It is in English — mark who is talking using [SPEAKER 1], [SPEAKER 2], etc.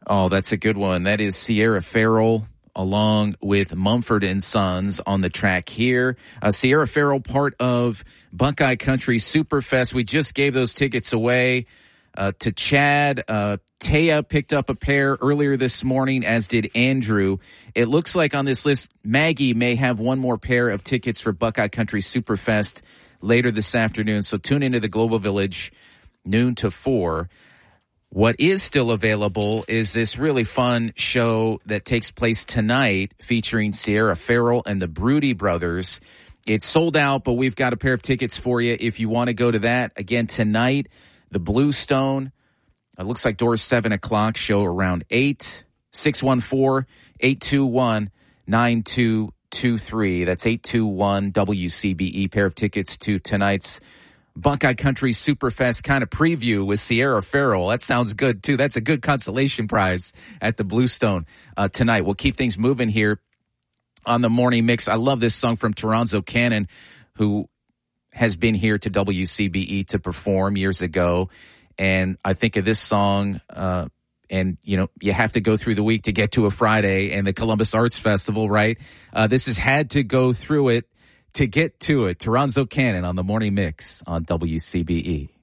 [SPEAKER 1] Oh, that's a good one. That is Sierra Farrell along with Mumford and Sons on the track here. Sierra Farrell, part of Buckeye Country Superfest. We just gave those tickets away to Chad. Taya picked up a pair earlier this morning, as did Andrew. It looks like on this list, Maggie may have one more pair of tickets for Buckeye Country Superfest later this afternoon. So tune into the Global Village, noon to 4. What is still available is this really fun show that takes place tonight featuring Sierra Farrell and the Broody Brothers. It's sold out, but we've got a pair of tickets for you if you want to go to that. Again, tonight, the Bluestone. It looks like doors 7 o'clock, show around 8. 614-821-9223. That's 821-WCBE. Pair of tickets to tonight's Buckeye Country Superfest kind of preview with Sierra Farrell. That sounds good, too. That's a good consolation prize at the Bluestone tonight. We'll keep things moving here on the morning mix. I love this song from Toronzo Cannon, who has been here to WCBE to perform years ago. And I think of this song, and, you know, you have to go through the week to get to a Friday and the Columbus Arts Festival, right? This has had to go through it to get to it. Toronzo Cannon on the Morning Mix on WCBE.